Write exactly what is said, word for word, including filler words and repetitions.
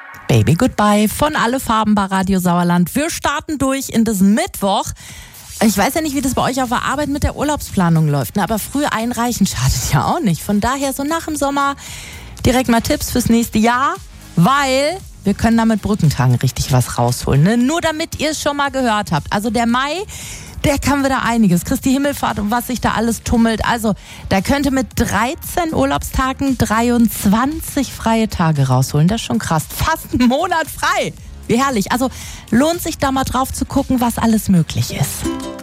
Baby Goodbye von Alle Farben bei Radio Sauerland. Wir starten durch in das Mittwoch. Ich weiß ja nicht, wie das bei euch auf der Arbeit mit der Urlaubsplanung läuft, ne? Aber früh einreichen schadet ja auch nicht. Von daher so nach dem Sommer direkt mal Tipps fürs nächste Jahr, weil wir können da mit Brückentagen richtig was rausholen, ne? Nur damit ihr es schon mal gehört habt. Also der Mai, der kann wieder einiges. Christi Himmelfahrt und was sich da alles tummelt. Also da könnte mit dreizehn Urlaubstagen dreiundzwanzig freie Tage rausholen. Das ist schon krass. Fast einen Monat frei. Wie herrlich. Also lohnt sich da mal drauf zu gucken, was alles möglich ist.